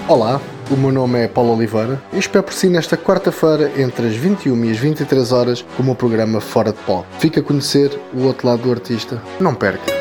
Olá, o meu nome é Paulo Oliveira e espero por si nesta quarta-feira entre as 21 e as 23 horas com o meu programa Fora de Pó. Fica a conhecer o outro lado do artista. Não perca!